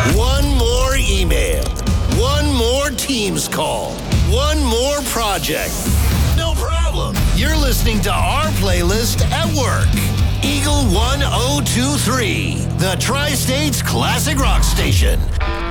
One more email. One more Teams call. One more project. No problem. You're listening to our playlist at work. Eagle 1023, the Tri-States Classic Rock Station.